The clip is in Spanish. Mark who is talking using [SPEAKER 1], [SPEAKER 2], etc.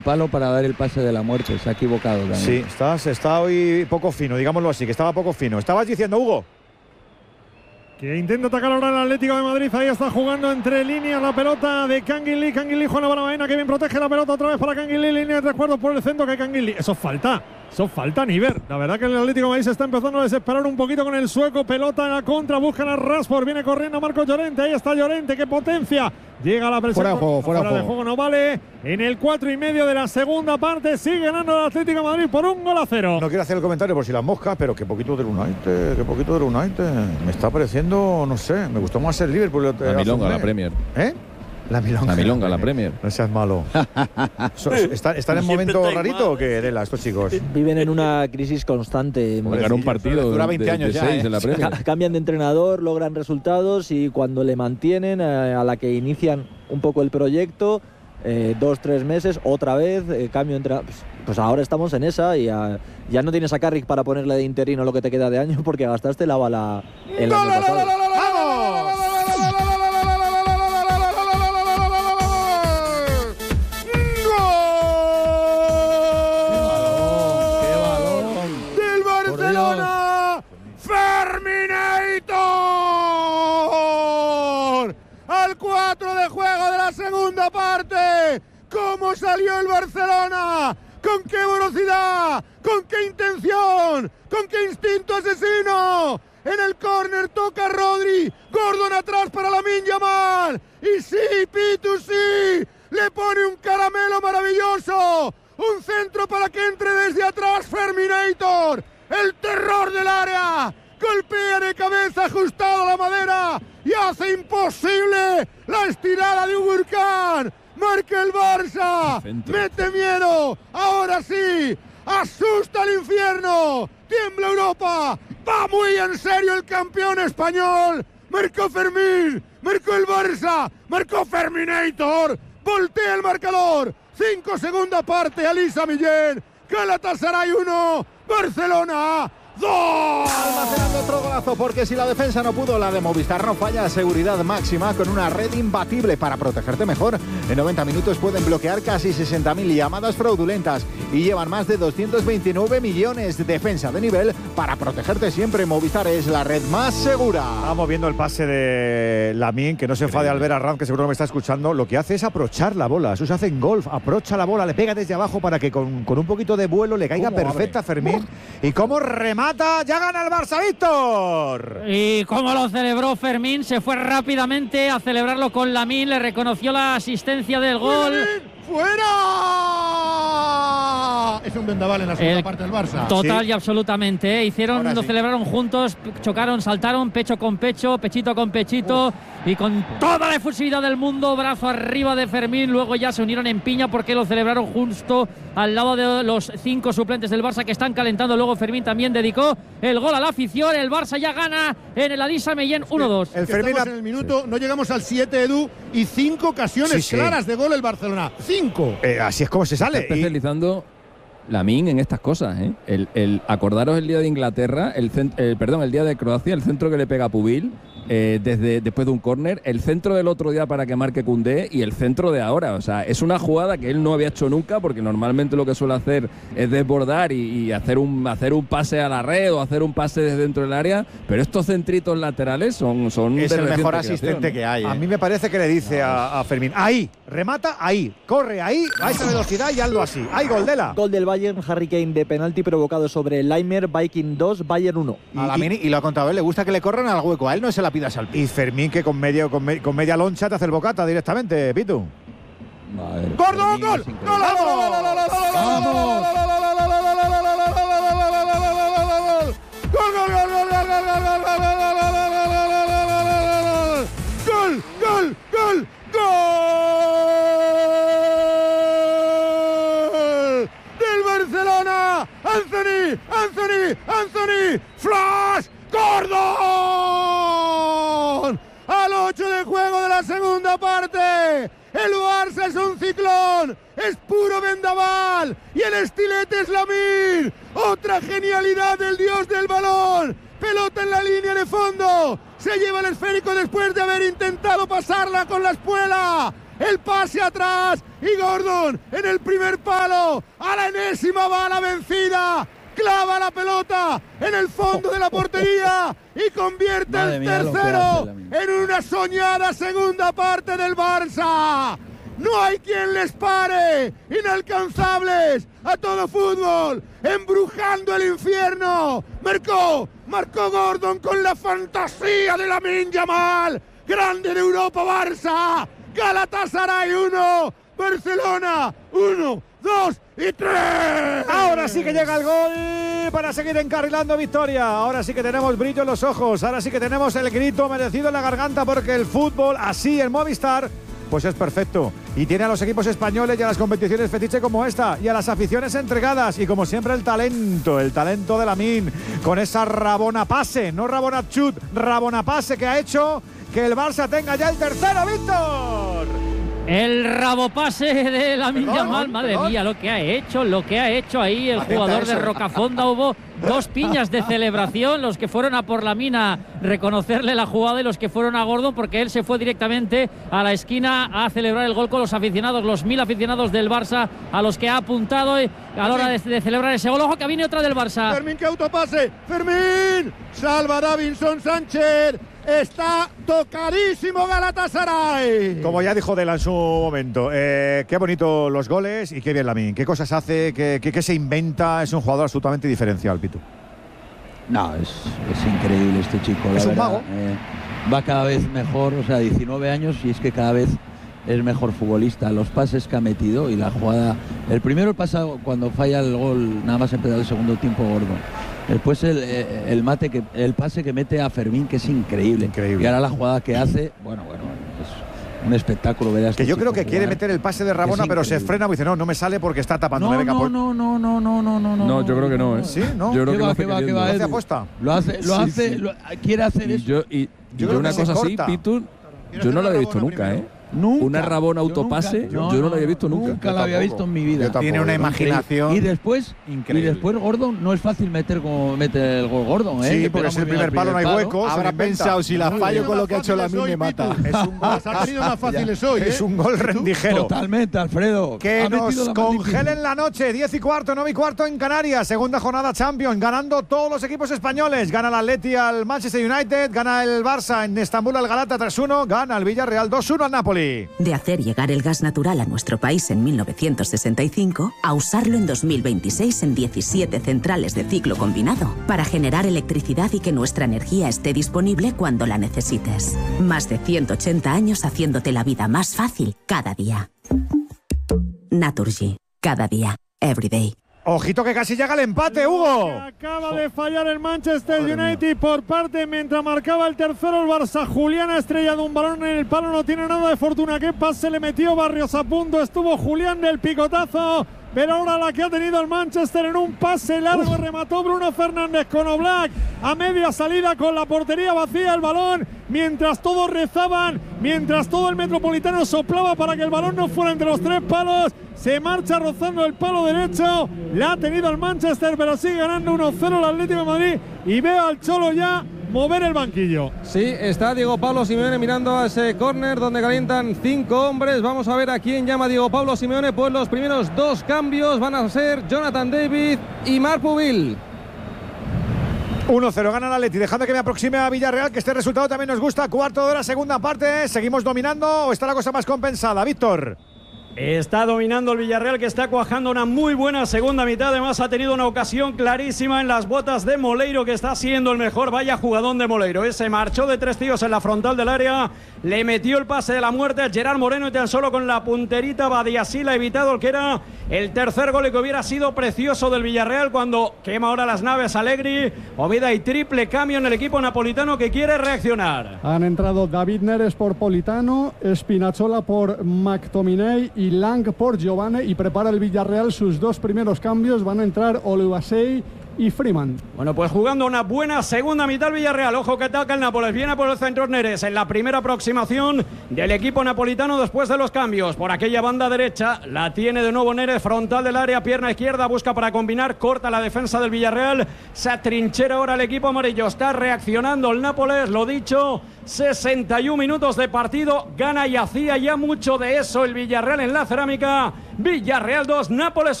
[SPEAKER 1] palo para dar el pase de la muerte, se ha equivocado también.
[SPEAKER 2] Sí, está hoy poco fino, digámoslo así, que estaba poco fino. Estabas diciendo, Hugo.
[SPEAKER 3] Que intenta atacar ahora el Atlético de Madrid. Ahí está jugando entre líneas la pelota de Canguilí. Canguilí, Juan Barbaena, que bien protege la pelota otra vez para Canguilí. Línea de 3 cuartos por el centro que Canguilí. Eso falta a nivel. La verdad que el Atlético de Madrid se está empezando a desesperar un poquito con el sueco. Pelota en la contra, buscan a Rashford. Viene corriendo Marcos Llorente. Ahí está Llorente, qué potencia. Llega la presión.
[SPEAKER 4] Fuera de
[SPEAKER 3] juego no vale. En el 4,5 de la segunda parte sigue ganando el Atlético de Madrid por 1-0.
[SPEAKER 2] No quiero hacer el comentario por si las moscas, pero qué poquito del United. Me está pareciendo, no sé, me gustó más el Liverpool.
[SPEAKER 5] La milonga, la Premier.
[SPEAKER 2] ¿Eh? La milonga,
[SPEAKER 5] la Premier.
[SPEAKER 2] No seas malo. ¿Están en momento rarito o qué, Dela, estos chicos?
[SPEAKER 6] Viven en una crisis constante.
[SPEAKER 5] Ganar un partido
[SPEAKER 4] dura 20 años ya,
[SPEAKER 5] 6 en la Premier.
[SPEAKER 6] Cambian de entrenador, logran resultados y cuando le mantienen, a la que inician un poco el proyecto, 2-3 meses, otra vez, cambio de entrenador. Pues ahora estamos en esa y ya no tienes a Carrick para ponerle de interino lo que te queda de año porque gastaste la bala el año pasado.
[SPEAKER 7] Al 4 de juego de la segunda parte. ¿Cómo salió el Barcelona? ¿Con qué velocidad? ¿Con qué intención? ¿Con qué instinto asesino? En el córner toca Rodri. Gordon atrás para Lamine Yamal. Y sí, Pitu, sí. Le pone un caramelo maravilloso. Un centro para que entre desde atrás Ferminator. El terror del área. Golpea de cabeza ajustado a la madera y hace imposible la estirada de un huracán. Marca el Barça. Mete miedo. Ahora sí. Asusta al infierno. Tiembla Europa. Va muy en serio el campeón español. Marcó Fermín. Marcó el Barça. Marcó Ferminator. Voltea el marcador. 5 segunda parte. Alisa Millén. Galatasaray 1. Barcelona 2.
[SPEAKER 4] Almacenando otro golazo, porque si la defensa no pudo, la de Movistar no falla. Seguridad máxima con una red imbatible para protegerte mejor. En 90 minutos pueden bloquear casi 60.000 llamadas fraudulentas y llevan más de 229 millones. Defensa de nivel para protegerte siempre. Movistar es la red más segura.
[SPEAKER 2] Estamos viendo el pase de Lamine, que no se enfade al ver a Ram, que seguro que me está escuchando. Lo que hace es aprochar la bola. Eso se hace en golf. Aprocha la bola, le pega desde abajo para que con un poquito de vuelo le caiga perfecta a Fermín. Y cómo remata. Ya gana el Barça, Víctor.
[SPEAKER 8] Y cómo lo celebró Fermín. Se fue rápidamente a celebrarlo con Lamine. Le reconoció la asistencia del gol.
[SPEAKER 7] ¡Fuera! Es un vendaval en la segunda parte del Barça.
[SPEAKER 8] Total
[SPEAKER 7] sí.
[SPEAKER 8] Y absolutamente. Lo celebraron juntos, chocaron, saltaron, pecho con pecho, pechito con pechito. Y con toda la efusividad del mundo, brazo arriba de Fermín. Luego ya se unieron en piña porque lo celebraron justo al lado de los 5 suplentes del Barça que están calentando. Luego Fermín también dedicó el gol a la afición. El Barça ya gana en el Alisa Mellén 1-2.
[SPEAKER 7] El Fermín en el minuto, no llegamos al 7, Edu, y 5 ocasiones claras de gol el Barcelona. 5.
[SPEAKER 2] Así es como se sale.
[SPEAKER 5] Está especializando Lamine en estas cosas, ¿eh? Acordaros el día de Inglaterra, el día de Croacia, el centro que le pega a Pubil. Después de un córner, el centro del otro día para que marque Koundé y el centro de ahora. O sea, es una jugada que él no había hecho nunca, porque normalmente lo que suele hacer es desbordar y hacer un pase a la red o hacer un pase desde dentro del área, pero estos centritos laterales son
[SPEAKER 4] es el mejor asistente que hay.
[SPEAKER 2] A mí me parece que le dice a Fermín, ahí, remata ahí, corre ahí, a esa velocidad y hazlo así. Hay gol de la.
[SPEAKER 6] Gol del Bayern, Harry Kane de penalti provocado sobre Leimer, Viking 2, Bayern 1.
[SPEAKER 4] A Lamine, y lo ha contado él, le gusta que le corran al hueco, a él no se la pidas al pie.
[SPEAKER 2] Y Fermín, que con media loncha te hace el bocata directamente, Pitu.
[SPEAKER 7] ¡Gordo, gol! Anthony, Flash, Gordon. Al 8 de juego de la segunda parte. El Barça es un ciclón, es puro vendaval y el estilete es Lamine. Otra genialidad del dios del balón. Pelota en la línea de fondo. Se lleva el esférico después de haber intentado pasarla con la espuela. el pase atrás y Gordon en el primer palo, a la enésima bala vencida, clava la pelota en el fondo de la portería y convierte el tercero en una soñada segunda parte del Barça. No hay quien les pare, inalcanzables a todo fútbol, embrujando el infierno. Marcó Gordon con la fantasía de Lamine Yamal. Grande de Europa, Barça. Galatasaray 1, Barcelona 1, 2 y 3.
[SPEAKER 2] Ahora sí que llega el gol para seguir encarrilando victoria. Ahora sí que tenemos brillo en los ojos. Ahora sí que tenemos el grito merecido en la garganta, porque el fútbol así en Movistar pues es perfecto, y tiene a los equipos españoles y a las competiciones fetiche como esta, y a las aficiones entregadas, y como siempre el talento de Lamine, con esa rabona pase, no rabona chut, rabona pase, que ha hecho que el Barça tenga ya el tercero, Víctor.
[SPEAKER 8] El rabopase de Lamine Yamal, madre mía, lo que ha hecho ahí el jugador de Rocafonda. Hubo dos piñas de celebración, los que fueron a por Lamine a reconocerle la jugada y los que fueron a Gordon, porque él se fue directamente a la esquina a celebrar el gol con los aficionados, los 1000 aficionados del Barça a los que ha apuntado a la hora de celebrar ese gol. Ojo que viene otra del Barça.
[SPEAKER 7] Fermín, que autopase, Fermín, salva Davinson Sánchez. Está tocadísimo Galatasaray.
[SPEAKER 2] Como ya dijo Dela en su momento, qué bonito los goles y qué bien Lamine. Qué cosas hace, qué se inventa. Es un jugador absolutamente diferencial, Pitu.
[SPEAKER 1] No, es increíble este chico.
[SPEAKER 2] Es un
[SPEAKER 1] verdad.
[SPEAKER 2] mago.
[SPEAKER 1] Va cada vez mejor, o sea, 19 años y es que cada vez es mejor futbolista. Los pases que ha metido y la jugada. El primero pasa cuando falla el gol, nada más empezar el segundo tiempo, Gordon. Después el pase que mete a Fermín, que es increíble. Y ahora la jugada que hace, bueno, es un espectáculo ver a este
[SPEAKER 2] que yo
[SPEAKER 1] chico
[SPEAKER 2] creo que
[SPEAKER 1] jugar.
[SPEAKER 2] quiere meter el pase de Rabona, pero se frena y dice, no me sale porque está tapando.
[SPEAKER 1] No,
[SPEAKER 2] venga,
[SPEAKER 5] No, yo creo que no, ¿eh?
[SPEAKER 2] ¿Sí? ¿No?
[SPEAKER 5] Yo creo que lo hace
[SPEAKER 1] ¿Qué va?
[SPEAKER 5] queriendo.
[SPEAKER 2] ¿Lo hace aposta?
[SPEAKER 1] Lo hace, quiere hacer eso.
[SPEAKER 5] Yo
[SPEAKER 2] creo que
[SPEAKER 5] una
[SPEAKER 2] se
[SPEAKER 5] cosa así,
[SPEAKER 2] corta.
[SPEAKER 5] Pitu, yo no la había visto nunca, ¿eh?
[SPEAKER 1] Nunca.
[SPEAKER 5] Una Rabona autopase, yo no la había visto nunca.
[SPEAKER 1] Nunca la había visto en mi vida.
[SPEAKER 4] Tiene una imaginación.
[SPEAKER 1] Y después Gordon, no es fácil meter como mete el gol Gordon, ¿eh?
[SPEAKER 2] Sí,
[SPEAKER 1] Que
[SPEAKER 2] porque
[SPEAKER 1] pega
[SPEAKER 2] es el
[SPEAKER 1] muy bien
[SPEAKER 2] primer palo, no hay huecos.
[SPEAKER 4] Habrá pensado, si la fallo con lo que ha hecho Lamine me mata.
[SPEAKER 2] Es un gol,
[SPEAKER 7] Las ha tenido más fáciles hoy,
[SPEAKER 2] es un gol rendijero.
[SPEAKER 1] Totalmente, Alfredo.
[SPEAKER 2] Que
[SPEAKER 1] Ha metido
[SPEAKER 2] nos
[SPEAKER 1] la más
[SPEAKER 2] congelen
[SPEAKER 1] difícil.
[SPEAKER 2] la noche, 10:15, 9:15 en Canarias, segunda jornada Champions, ganando todos los equipos españoles. Gana el Atleti al Manchester United, gana el Barça en Estambul al Galata 3-1, gana el Villarreal 2-1 al Napoli.
[SPEAKER 9] De hacer llegar el gas natural a nuestro país en 1965 a usarlo en 2026 en 17 centrales de ciclo combinado para generar electricidad y que nuestra energía esté disponible cuando la necesites. Más de 180 años haciéndote la vida más fácil cada día. Naturgy. Cada día. Every day.
[SPEAKER 2] Ojito que casi llega el empate, Hugo.
[SPEAKER 3] Acaba de fallar el Manchester United por parte mientras marcaba el tercero el Barça. Julián ha estrellado un balón en el palo, no tiene nada de fortuna. ¿Qué pase le metió Barrios a punto? Estuvo Julián del picotazo, pero ahora la que ha tenido el Manchester en un pase largo remató Bruno Fernández con Oblak a media salida con la portería vacía el balón, mientras todos rezaban, mientras todo el Metropolitano soplaba para que el balón no fuera entre los tres palos. Se marcha rozando el palo derecho, la ha tenido el Manchester, pero sigue ganando 1-0 el Atlético de Madrid y veo al Cholo ya mover el banquillo.
[SPEAKER 10] Sí, está Diego Pablo Simeone mirando a ese córner donde calientan 5 hombres. Vamos a ver a quién llama Diego Pablo Simeone. Pues los primeros 2 cambios van a ser Jonathan David y Marc Pubil.
[SPEAKER 2] 1-0 gana el Atleti, dejando que me aproxime a Villarreal, que este resultado también nos gusta. Cuarto de hora, segunda parte. ¿Seguimos dominando o está la cosa más compensada, Víctor?
[SPEAKER 11] Está dominando el Villarreal, que está cuajando una muy buena segunda mitad. Además ha tenido una ocasión clarísima en las botas de Moleiro, que está siendo el mejor. Vaya jugadón de Moleiro, se marchó de 3 tiros en la frontal del área, le metió el pase de la muerte a Gerard Moreno y tan solo con la punterita Badiashile ha evitado el que era el tercer gol y que hubiera sido precioso del Villarreal, cuando quema ahora las naves Allegri. Oviedo y triple cambio en el equipo napolitano que quiere reaccionar.
[SPEAKER 12] Han entrado David Neres por Politano, Spinazzola por McTominay y Lang por Giovane, y prepara el Villarreal sus 2 primeros cambios. Van a entrar Oluwasei y Freeman.
[SPEAKER 11] Bueno, pues jugando una buena segunda mitad el Villarreal. Ojo que ataca el Nápoles. Viene por el centro Neres en la primera aproximación del equipo napolitano después de los cambios. Por aquella banda derecha la tiene de nuevo Neres, frontal del área, pierna izquierda, busca para combinar, corta la defensa del Villarreal. Se atrinchera ahora el equipo amarillo. Está reaccionando el Nápoles, lo dicho, 61 minutos de partido. Gana y hacía ya mucho de eso el Villarreal en la Cerámica. Villarreal 2, Nápoles 1.